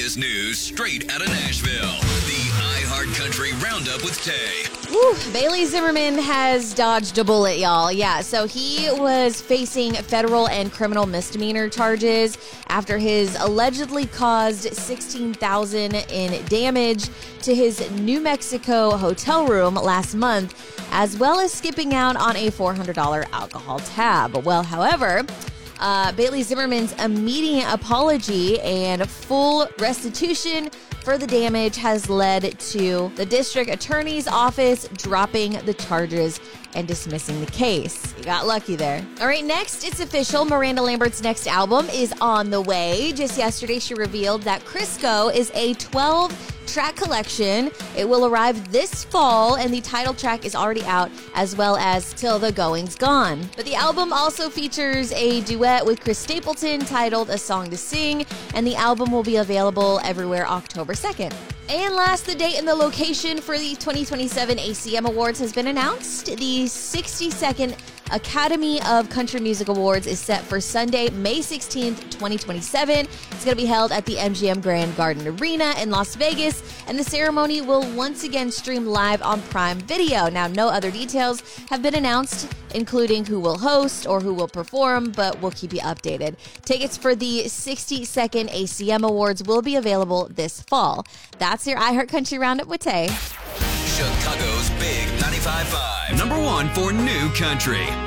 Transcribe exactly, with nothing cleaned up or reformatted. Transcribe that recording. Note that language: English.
latest news straight out of Nashville. The iHeartCountry Roundup with Tay. Woo, Bailey Zimmerman has dodged a bullet, y'all. Yeah, so he was facing federal and criminal misdemeanor charges after his allegedly caused sixteen thousand dollars in damage to his New Mexico hotel room last month, as well as skipping out on a four hundred dollars alcohol tab. Well, however, uh, Bailey Zimmerman's immediate apology and full restitution for the damage has led to the district attorney's office dropping the charges and dismissing the case. You got lucky there. All right, next, it's official. Miranda Lambert's next album is on the way. Just yesterday, she revealed that Crisco is a twelve-track collection. It will arrive this fall, and the title track is already out, as well as Till the Going's Gone. But the album also features a duet with Chris Stapleton titled A Song to Sing, and the album will be available everywhere October second. And last, the date and the location for the twenty twenty-seven A C M Awards has been announced. The sixty-second Academy of Country Music Awards is set for Sunday, May sixteenth, twenty twenty-seven. It's going to be held at the M G M Grand Garden Arena in Las Vegas, and the ceremony will once again stream live on Prime Video. Now, no other details have been announced, including who will host or who will perform, but we'll keep you updated. Tickets for the sixty-second A C M Awards will be available this fall. That's your iHeartCountry Roundup with Tay. Chicago's Big ninety-five point five. Number one for new country.